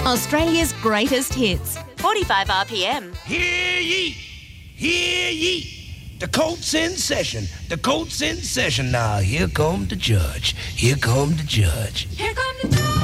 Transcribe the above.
Australia's greatest hits. 45 RPM. Hear ye! Hear ye! The court's in session. The court's in session. Now, here come the judge. Here come the judge. Here come the judge.